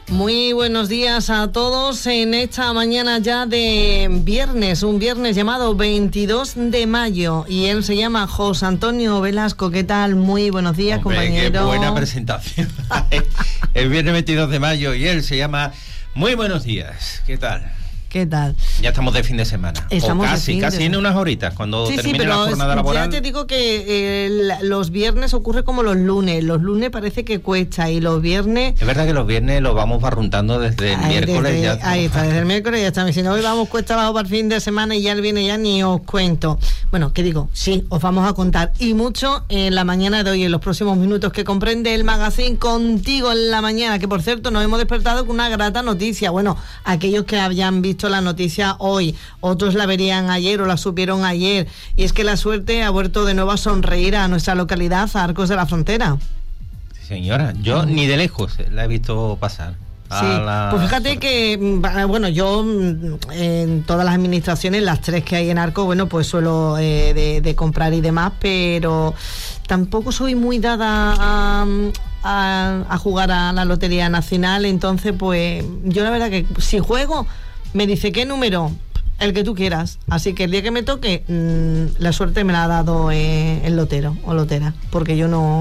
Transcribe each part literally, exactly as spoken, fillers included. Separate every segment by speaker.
Speaker 1: Muy buenos días a todos en esta mañana ya de viernes, un viernes llamado veintidós de mayo, y él se llama José Antonio Velasco. ¿Qué tal? Muy buenos días, Hombre, compañero.
Speaker 2: Qué buena presentación. El viernes veintidós de mayo y él se llama Muy buenos días. ¿Qué tal?
Speaker 1: ¿Qué tal?
Speaker 2: Ya estamos de fin de semana.
Speaker 1: Estamos
Speaker 2: o casi,
Speaker 1: de fin
Speaker 2: casi
Speaker 1: de...
Speaker 2: en unas horitas, cuando
Speaker 1: sí,
Speaker 2: termine
Speaker 1: sí, pero
Speaker 2: la jornada
Speaker 1: es,
Speaker 2: laboral.
Speaker 1: Ya te digo que eh, los viernes ocurre como los lunes. Los lunes parece que cuesta, y los viernes...
Speaker 2: Es verdad que los viernes los vamos barruntando desde el
Speaker 1: Ay,
Speaker 2: miércoles.
Speaker 1: Desde,
Speaker 2: ya
Speaker 1: ahí está, desde el miércoles ya está. Me diciendo, hoy vamos cuesta abajo para el fin de semana y ya el viene ya ni os cuento. Bueno, ¿qué digo? Sí, os vamos a contar. Y mucho en la mañana de hoy, en los próximos minutos que comprende el magazine Contigo en la Mañana, que por cierto nos hemos despertado con una grata noticia. Bueno, aquellos que habían visto la noticia hoy, otros la verían ayer o la supieron ayer, y es que la suerte ha vuelto de nuevo a sonreír a nuestra localidad, a Arcos de la Frontera.
Speaker 2: Sí, señora, yo mm. ni de lejos la he visto pasar.
Speaker 1: Sí, la... pues fíjate que, bueno, yo en todas las administraciones, las tres que hay en Arcos, bueno, pues suelo eh, de, de comprar y demás, pero tampoco soy muy dada a, a, a jugar a la Lotería Nacional. Entonces, pues yo la verdad que si juego, me dice qué número, el que tú quieras. Así que el día que me toque, mmm, la suerte me la ha dado eh, el lotero o lotera, porque yo no...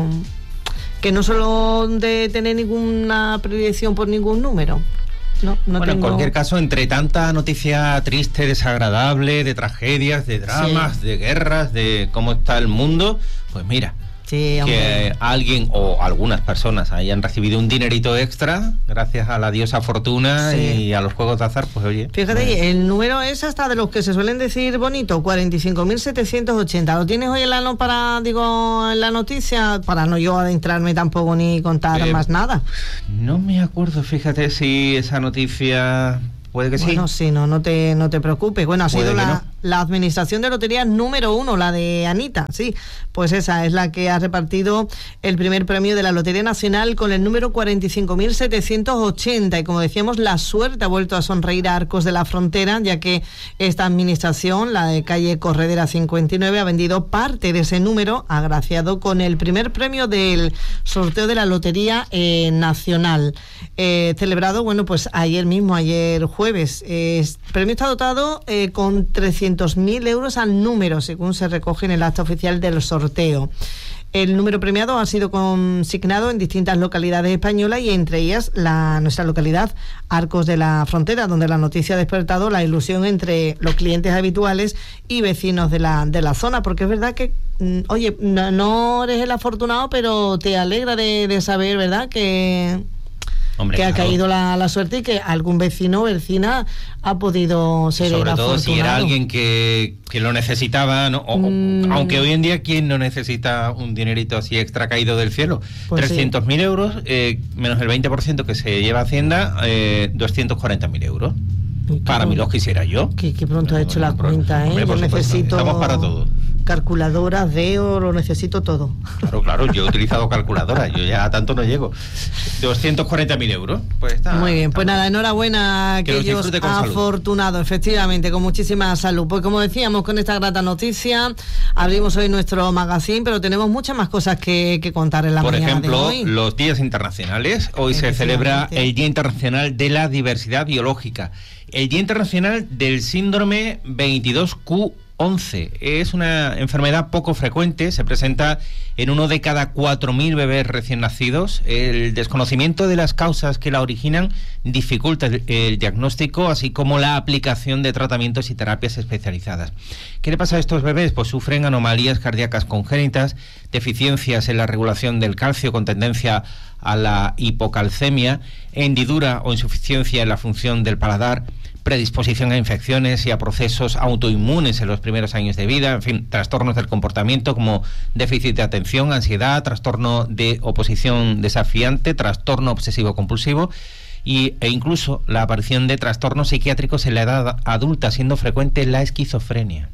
Speaker 1: que no solo de tener ninguna predilección por ningún número. No, no
Speaker 2: bueno,
Speaker 1: tengo...
Speaker 2: en cualquier caso, entre tanta noticia triste, desagradable, de tragedias, de dramas, sí. de guerras, de cómo está el mundo, pues mira,
Speaker 1: sí,
Speaker 2: que alguien o algunas personas hayan recibido un dinerito extra gracias a la diosa Fortuna, sí. y a los juegos de azar, pues oye.
Speaker 1: Fíjate, pues... el número es hasta de los que se suelen decir bonito, cuarenta y cinco mil setecientos ochenta. ¿Lo tienes hoy en la, no para, digo, en la noticia? Para no yo adentrarme tampoco ni contar eh, más nada.
Speaker 2: No me acuerdo, fíjate si esa noticia... Puede que sí.
Speaker 1: Bueno, sí, no, no te, no te preocupes. Bueno, ha sido la, no. la administración de loterías número uno, la de Anita, sí. Pues esa es la que ha repartido el primer premio de la Lotería Nacional con el número cuarenta y cinco mil setecientos ochenta. Y como decíamos, la suerte ha vuelto a sonreír a Arcos de la Frontera, ya que esta administración, la de calle Corredera cincuenta y nueve, ha vendido parte de ese número, agraciado con el primer premio del sorteo de la Lotería eh, Nacional. Eh, celebrado, bueno, pues ayer mismo, ayer jueves. Eh, el premio está dotado eh, con trescientos mil euros al número, según se recoge en el acta oficial del sorteo. El número premiado ha sido consignado en distintas localidades españolas, y entre ellas la nuestra localidad, Arcos de la Frontera, donde la noticia ha despertado la ilusión entre los clientes habituales y vecinos de la, de la zona, porque es verdad que, mm, oye, no, no eres el afortunado, pero te alegra de, de saber, ¿verdad?, que... Hombre, que claro. ha caído la, la suerte y que algún vecino o vecina ha podido ser
Speaker 2: sobre
Speaker 1: el
Speaker 2: todo
Speaker 1: afortunado.
Speaker 2: Si era alguien que, que lo necesitaba, ¿no? O, mm. Aunque hoy en día, ¿quién no necesita un dinerito así extra caído del cielo? Pues trescientos mil sí. euros, eh, menos el veinte por ciento que se lleva Hacienda, eh, doscientos cuarenta mil euros. Para mí los quisiera yo.
Speaker 1: Que, que pronto ha hecho la cuenta, ¿eh?
Speaker 2: Hombre,
Speaker 1: yo necesito...
Speaker 2: Estamos para todo.
Speaker 1: Calculadoras, veo, lo necesito todo.
Speaker 2: Claro, claro, yo he utilizado calculadora, yo ya a tanto no llego. doscientos cuarenta mil euros. Pues está,
Speaker 1: muy bien,
Speaker 2: está
Speaker 1: pues
Speaker 2: bien.
Speaker 1: Nada, enhorabuena a aquellos afortunados, efectivamente, con muchísima salud. Pues como decíamos, con esta grata noticia, abrimos hoy nuestro magazine, pero tenemos muchas más cosas que, que contar en la
Speaker 2: Por
Speaker 1: mañana
Speaker 2: ejemplo,
Speaker 1: de hoy.
Speaker 2: Los días internacionales. Hoy se celebra el Día Internacional de la Diversidad Biológica, el Día Internacional del Síndrome veintidós Q once. Es una enfermedad poco frecuente, se presenta en uno de cada cuatro mil bebés recién nacidos. El desconocimiento de las causas que la originan dificulta el, el diagnóstico, así como la aplicación de tratamientos y terapias especializadas. ¿Qué le pasa a estos bebés? Pues sufren anomalías cardíacas congénitas, deficiencias en la regulación del calcio con tendencia a la hipocalcemia, hendidura o insuficiencia en la función del paladar, predisposición a infecciones y a procesos autoinmunes en los primeros años de vida, en fin, trastornos del comportamiento como déficit de atención, ansiedad, trastorno de oposición desafiante, trastorno obsesivo-compulsivo y, e incluso la aparición de trastornos psiquiátricos en la edad adulta, siendo frecuente la esquizofrenia.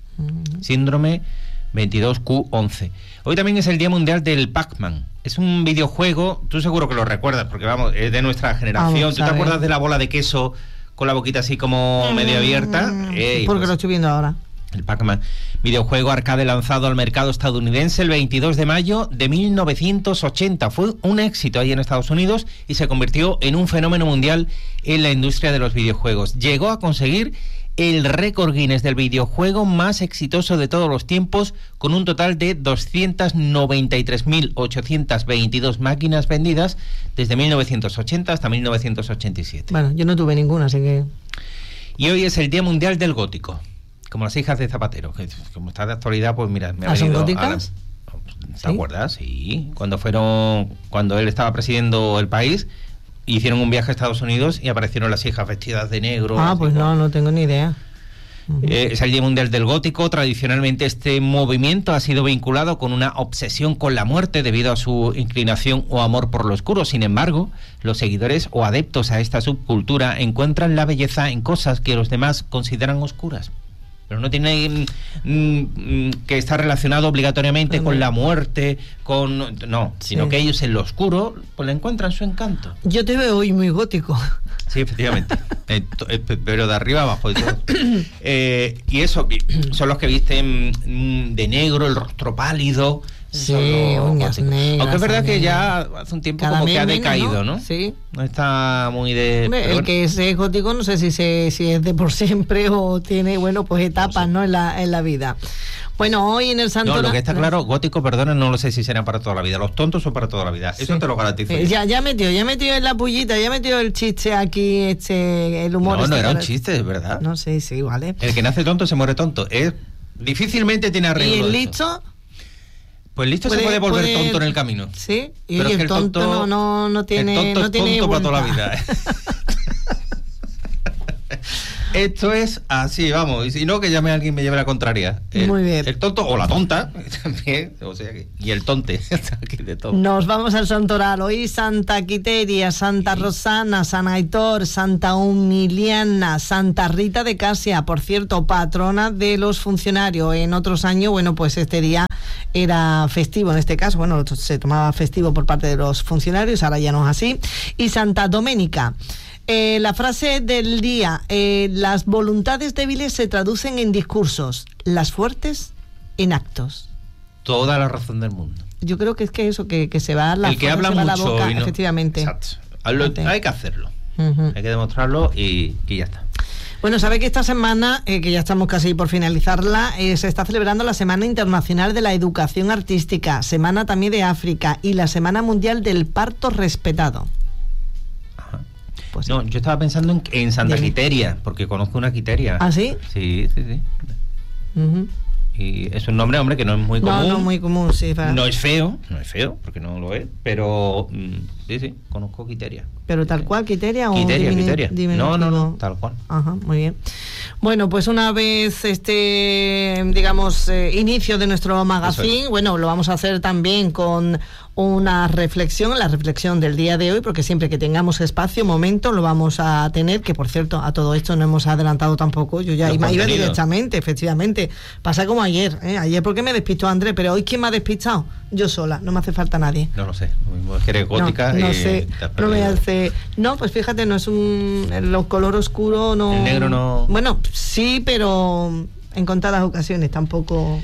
Speaker 2: Mm. Síndrome veintidós Q once. Hoy también es el Día Mundial del Pac-Man. Es un videojuego, tú seguro que lo recuerdas, porque vamos, es de nuestra generación. Vamos, ¿tú te acuerdas de la bola de queso con la boquita así como mm, medio abierta?
Speaker 1: Ey, porque pues, lo estoy viendo ahora.
Speaker 2: El Pac-Man, videojuego arcade lanzado al mercado estadounidense el veintidós de mayo de mil novecientos ochenta. Fue un éxito ahí en Estados Unidos y se convirtió en un fenómeno mundial en la industria de los videojuegos. Llegó a conseguir el récord Guinness del videojuego más exitoso de todos los tiempos, con un total de doscientas noventa y tres mil ochocientas veintidós máquinas vendidas desde mil novecientos ochenta hasta mil novecientos ochenta y siete.
Speaker 1: Bueno, yo no tuve ninguna, así que...
Speaker 2: Y hoy es el Día Mundial del Gótico. Como las hijas de Zapatero, que como está de actualidad, pues mira, me ha
Speaker 1: ¿Ah, son
Speaker 2: venido
Speaker 1: góticas?
Speaker 2: a la... ¿Te ¿Sí? acuerdas? Sí, cuando fueron, cuando él estaba presidiendo el país, hicieron un viaje a Estados Unidos y aparecieron las hijas vestidas de negro.
Speaker 1: Ah, pues no, no tengo ni idea.
Speaker 2: Uh-huh. Eh, es el Día Mundial del Gótico. Tradicionalmente este movimiento ha sido vinculado con una obsesión con la muerte debido a su inclinación o amor por lo oscuro. Sin embargo, los seguidores o adeptos a esta subcultura encuentran la belleza en cosas que los demás consideran oscuras. Pero no tiene mm, que estar relacionado obligatoriamente no, con la muerte, con no, sí. sino que ellos en lo oscuro pues le encuentran su encanto.
Speaker 1: Yo te veo hoy muy gótico.
Speaker 2: Sí, efectivamente. eh, eh, pero de arriba abajo. eh, y eso, son los que visten mm, de negro, el rostro pálido.
Speaker 1: Sí, uñas negras.
Speaker 2: Aunque es verdad que ya hace un tiempo como que ha decaído, ¿no?
Speaker 1: ¿no? Sí.
Speaker 2: No está muy de...
Speaker 1: Hombre, el bueno. que es gótico no sé si, se, si es de por siempre o tiene, bueno, pues etapas, no, sé. ¿no? En la, en la vida. Bueno, hoy en el Santo...
Speaker 2: No, lo que está claro, gótico, perdona, no lo sé si será para toda la vida. Los tontos son para toda la vida. Sí. Eso te lo garantizo.
Speaker 1: Eh, ya, ya metió, ya metió en la pullita, ya metió el chiste aquí, este, el humor.
Speaker 2: No,
Speaker 1: este
Speaker 2: no era un chiste, es verdad.
Speaker 1: No sé, sí, vale.
Speaker 2: El que nace tonto se muere tonto. Es, difícilmente tiene arreglo.
Speaker 1: ¿Y el listo?
Speaker 2: Pues listo, puede, se puede volver puede... tonto en el camino.
Speaker 1: Sí, y pero el, el tonto, tonto no, no, no tiene...
Speaker 2: El tonto
Speaker 1: no
Speaker 2: es
Speaker 1: tiene
Speaker 2: tonto para toda la vida. Esto es así, vamos. Y si no, que llame a alguien, me lleve la contraria. El,
Speaker 1: Muy bien.
Speaker 2: El tonto o la tonta, también. O sea, y el tonte. De todo.
Speaker 1: Nos vamos al santoral. Hoy Santa Quiteria, Santa sí. Rosana, San Aitor, Santa Humiliana, Santa Rita de Casia, por cierto, patrona de los funcionarios. En otros años, bueno, pues este día era festivo, en este caso, bueno, se tomaba festivo por parte de los funcionarios, ahora ya no es así. Y Santa Doménica. Eh, la frase del día, eh, las voluntades débiles se traducen en discursos, las fuertes en actos.
Speaker 2: Toda la razón del mundo.
Speaker 1: Yo creo que es que eso, que, que se va a la,
Speaker 2: El que habla
Speaker 1: se va
Speaker 2: mucho
Speaker 1: a la boca,
Speaker 2: no,
Speaker 1: efectivamente.
Speaker 2: Exacto. Hazlo, hay que hacerlo. Uh-huh. Hay que demostrarlo y, y ya está.
Speaker 1: Bueno, sabe que esta semana, eh, que ya estamos casi por finalizarla, eh, se está celebrando la Semana Internacional de la Educación Artística, Semana también de África y la Semana Mundial del Parto Respetado.
Speaker 2: Pues no, yo estaba pensando en, en Santa Dime. Quiteria, porque conozco una Quiteria.
Speaker 1: ¿Ah, sí?
Speaker 2: Sí, sí, sí. Uh-huh. Y es un nombre, hombre, que no es muy común.
Speaker 1: No, no muy común, sí. Para...
Speaker 2: No es feo, no es feo, porque no lo es, pero sí, sí, conozco Quiteria.
Speaker 1: ¿Pero tal cual Quiteria o
Speaker 2: Quiteria,
Speaker 1: diminu-
Speaker 2: Quiteria.
Speaker 1: diminutivo?
Speaker 2: No, no, no, tal cual.
Speaker 1: Ajá, muy bien. Bueno, pues una vez este, digamos, eh, inicio de nuestro magazine, es. bueno, lo vamos a hacer también con una reflexión, la reflexión del día de hoy, porque siempre que tengamos espacio, momento, lo vamos a tener, que por cierto, a todo esto no hemos adelantado tampoco, yo ya iba, iba directamente, efectivamente, pasa como ayer, ¿eh? Ayer porque me despistó Andrés, pero hoy ¿quién me ha despistado? Yo sola, no me hace falta nadie.
Speaker 2: No lo sé, lo mismo es que eres gótica.
Speaker 1: No, no
Speaker 2: y
Speaker 1: sé, no me hace, no, pues fíjate, no es un, el color oscuro, no.
Speaker 2: El negro no.
Speaker 1: Bueno, sí, pero en contadas ocasiones tampoco.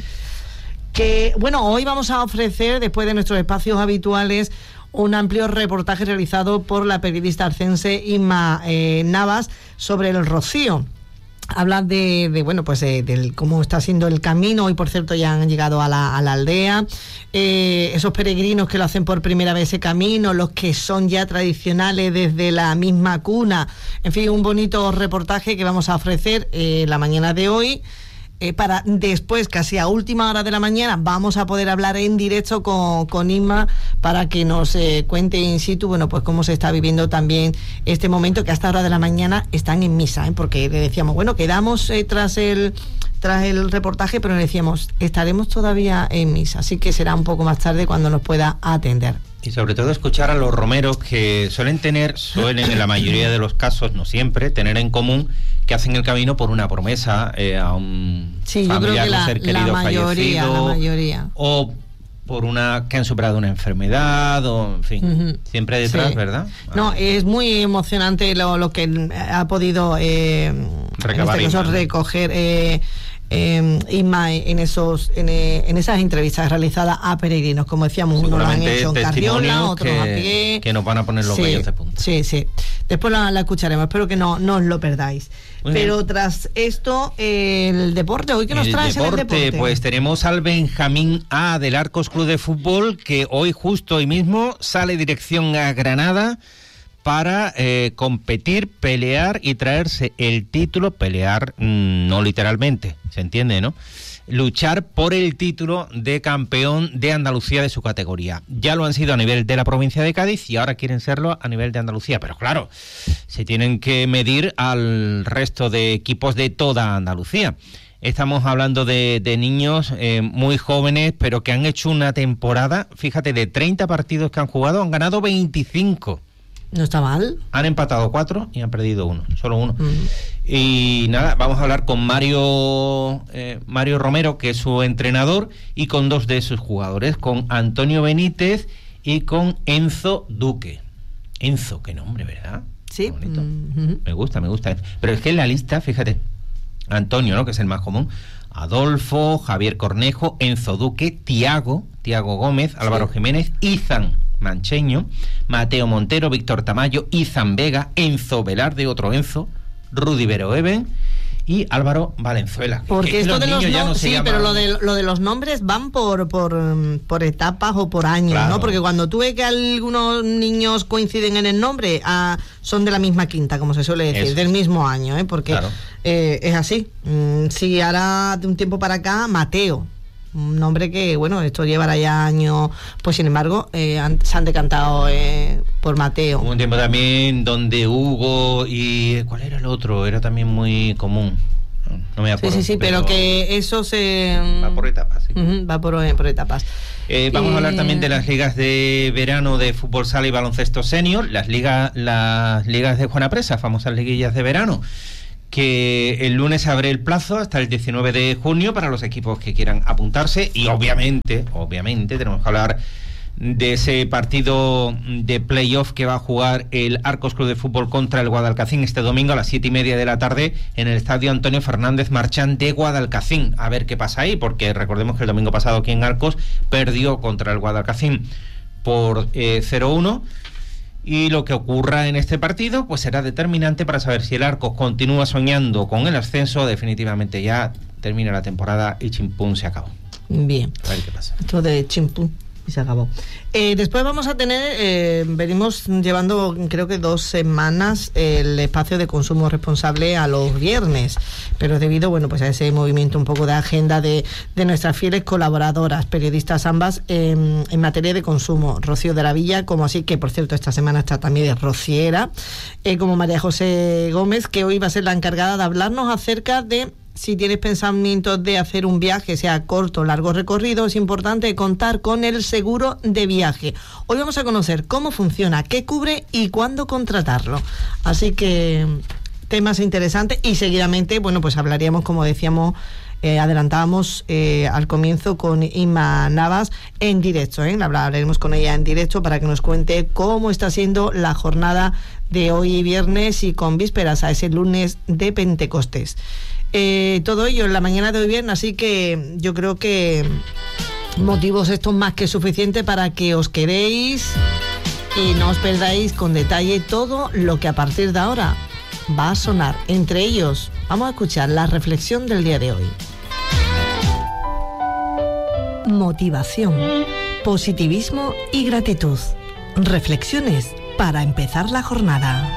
Speaker 1: Que, bueno, hoy vamos a ofrecer, después de nuestros espacios habituales, un amplio reportaje realizado por la periodista arcense Inma eh, Navas sobre el rocío. Habla de, de bueno, pues de, de cómo está siendo el camino. Hoy, por cierto, ya han llegado a la, a la aldea. Eh, esos peregrinos que lo hacen por primera vez ese camino, los que son ya tradicionales desde la misma cuna. En fin, un bonito reportaje que vamos a ofrecer eh, la mañana de hoy. Eh, para después, casi a última hora de la mañana, vamos a poder hablar en directo con, con Inma para que nos eh, cuente in situ, bueno, pues cómo se está viviendo también este momento, que hasta hora de la mañana están en misa, ¿eh? Porque le decíamos, bueno, quedamos eh, tras el tras el reportaje, pero le decíamos, estaremos todavía en misa, así que será un poco más tarde cuando nos pueda atender.
Speaker 2: Y sobre todo escuchar a los romeros que suelen tener, suelen en la mayoría de los casos, no siempre, tener en común que hacen el camino por una promesa eh, a un
Speaker 1: sí,
Speaker 2: familiar,
Speaker 1: yo creo que la,
Speaker 2: un ser querido
Speaker 1: la mayoría,
Speaker 2: fallecido,
Speaker 1: la mayoría.
Speaker 2: o por una que han superado una enfermedad, o en fin, uh-huh. siempre detrás, sí. ¿verdad?
Speaker 1: No, ah. es muy emocionante lo, lo que ha podido eh,
Speaker 2: recabar
Speaker 1: en este caso,
Speaker 2: Inma,
Speaker 1: recoger. Eh, eh, Isma, en esos en, en esas entrevistas realizadas a peregrinos, como decíamos, unos lo han hecho en carriola, otros
Speaker 2: que,
Speaker 1: a pie.
Speaker 2: Que nos van a poner los vellos
Speaker 1: sí,
Speaker 2: de punta.
Speaker 1: Sí, sí. Después la, la escucharemos, espero que no, no os lo perdáis.
Speaker 2: Muy
Speaker 1: Pero
Speaker 2: bien.
Speaker 1: Tras esto, el deporte, ¿hoy qué nos
Speaker 2: el
Speaker 1: traes
Speaker 2: deporte,
Speaker 1: en el deporte?
Speaker 2: Pues tenemos al Benjamín A del Arcos Club de Fútbol, que hoy, justo hoy mismo, sale dirección a Granada para eh, competir, pelear y traerse el título, pelear mmm, no literalmente, se entiende, ¿no? Luchar por el título de campeón de Andalucía de su categoría. Ya lo han sido a nivel de la provincia de Cádiz y ahora quieren serlo a nivel de Andalucía, pero claro, se tienen que medir al resto de equipos de toda Andalucía. Estamos hablando de, de niños eh, muy jóvenes, pero que han hecho una temporada, fíjate, de treinta partidos que han jugado, han ganado veinticinco.
Speaker 1: No está mal.
Speaker 2: Han empatado cuatro y han perdido uno, solo uno.
Speaker 1: Mm.
Speaker 2: Y nada, vamos a hablar con Mario eh, Mario Romero, que es su entrenador, y con dos de sus jugadores, con Antonio Benítez y con Enzo Duque. Enzo, qué nombre, ¿verdad?
Speaker 1: Sí.
Speaker 2: Qué bonito.
Speaker 1: Mm-hmm.
Speaker 2: Me gusta, me gusta. Pero es que en la lista, fíjate, Antonio, ¿no?, que es el más común, Adolfo, Javier Cornejo, Enzo Duque, Tiago, Tiago Gómez, Álvaro sí. Jiménez, Izan Mancheño, Mateo Montero, Víctor Tamayo, Izan Vega, Enzo Velarde, otro Enzo, Rudy Veroeven y Álvaro Valenzuela.
Speaker 1: Porque
Speaker 2: que
Speaker 1: esto
Speaker 2: los
Speaker 1: de los
Speaker 2: niños ya no
Speaker 1: sí,
Speaker 2: se llaman...
Speaker 1: pero lo de, lo de los nombres van por, por, por etapas o por años,
Speaker 2: claro.
Speaker 1: ¿no? Porque cuando tú ves que algunos niños coinciden en el nombre, ah, son de la misma quinta, como se suele decir,
Speaker 2: Eso.
Speaker 1: del mismo año, ¿eh? Porque
Speaker 2: claro.
Speaker 1: eh, es así. Mm, sí, ahora de un tiempo para acá, Mateo. Un nombre que, bueno, esto llevará ya años, pues sin embargo, eh, han, se han decantado eh, por Mateo.
Speaker 2: Hubo un tiempo también donde Hugo y... ¿Cuál era el otro? Era también muy común. No me acuerdo.
Speaker 1: Sí, sí, sí, pero, pero que eso se...
Speaker 2: Va por etapas, sí.
Speaker 1: Uh-huh, va por, por etapas.
Speaker 2: Eh, vamos
Speaker 1: eh...
Speaker 2: a hablar también de las ligas de verano de fútbol sala y baloncesto senior, las ligas, las ligas de Juana Presa, famosas liguillas de verano, que el lunes abre el plazo hasta el diecinueve de junio para los equipos que quieran apuntarse y obviamente, obviamente tenemos que hablar de ese partido de playoff que va a jugar el Arcos Club de Fútbol contra el Guadalcacín este domingo a las siete y media de la tarde en el estadio Antonio Fernández Marchán de Guadalcacín. A ver qué pasa ahí, porque recordemos que el domingo pasado aquí en Arcos perdió contra el Guadalcacín por eh, cero uno. Y lo que ocurra en este partido pues será determinante para saber si el Arcos continúa soñando con el ascenso o definitivamente ya termina la temporada y chimpún se acabó.
Speaker 1: Bien.
Speaker 2: A ver qué pasa.
Speaker 1: Esto de chimpún y se acabó. Eh, después vamos a tener, eh, venimos llevando creo que dos semanas el espacio de consumo responsable a los viernes, pero debido, bueno, pues a ese movimiento un poco de agenda de, de nuestras fieles colaboradoras, periodistas ambas, eh, en materia de consumo, Rocío de la Villa, como así, que por cierto esta semana está también de rociera, eh, como María José Gómez, que hoy va a ser la encargada de hablarnos acerca de si tienes pensamientos de hacer un viaje, sea corto o largo recorrido, es importante contar con el seguro de viaje. Hoy vamos a conocer cómo funciona, qué cubre y cuándo contratarlo. Así que temas interesantes y seguidamente, bueno, pues hablaríamos, como decíamos, eh, adelantábamos eh, al comienzo con Inma Navas en directo, ¿eh? Hablaremos con ella en directo para que nos cuente cómo está siendo la jornada de hoy viernes y con vísperas a ese lunes de Pentecostés. Eh, todo ello en la mañana de hoy viernes, así que yo creo que motivos estos más que suficientes para que os quedéis y no os perdáis con detalle todo lo que a partir de ahora va a sonar. Entre ellos, vamos a escuchar la reflexión del día de hoy. Motivación, positivismo y gratitud. Reflexiones para empezar la jornada.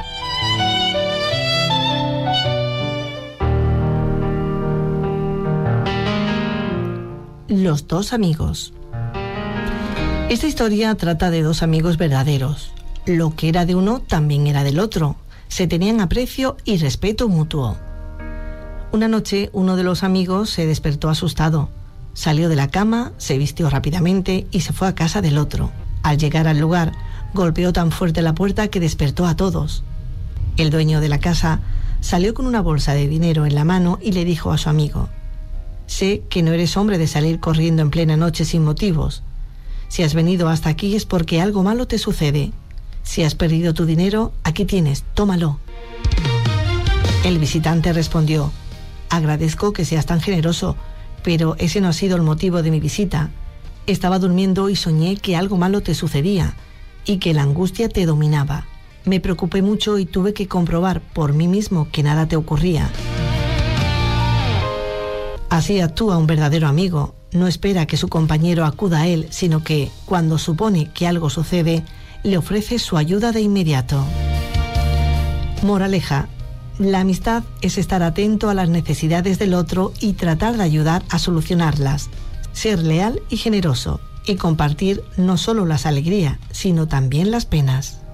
Speaker 1: Los dos amigos. Esta historia trata de dos amigos verdaderos. Lo que era de uno también era del otro. Se tenían aprecio y respeto mutuo. Una noche, uno de los amigos se despertó asustado. Salió de la cama, se vistió rápidamente y se fue a casa del otro. Al llegar al lugar, golpeó tan fuerte la puerta que despertó a todos. El dueño de la casa salió con una bolsa de dinero en la mano y le dijo a su amigo: sé que no eres hombre de salir corriendo en plena noche sin motivos. Si has venido hasta aquí es porque algo malo te sucede. Si has perdido tu dinero, aquí tienes, tómalo. El visitante respondió: Agradezco que seas tan generoso, pero ese no ha sido el motivo de mi visita. Estaba durmiendo y soñé que algo malo te sucedía y que la angustia te dominaba. Me preocupé mucho y tuve que comprobar por mí mismo que nada te ocurría. Así actúa un verdadero amigo. No espera que su compañero acuda a él, sino que, cuando supone que algo sucede, le ofrece su ayuda de inmediato. Moraleja: la amistad es estar atento a las necesidades del otro y tratar de ayudar a solucionarlas. Ser leal y generoso, y compartir no solo las alegrías, sino también las penas.